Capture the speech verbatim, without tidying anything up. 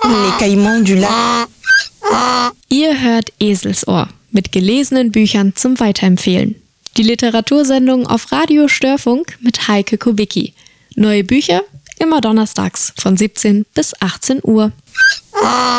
les caïmans du lac. Ihr hört Eselsohr mit gelesenen Büchern zum Weiterempfehlen. Die Literatursendung auf Radio Störfunk mit Heike Kubicki. Neue Bücher immer donnerstags von siebzehn bis achtzehn Uhr.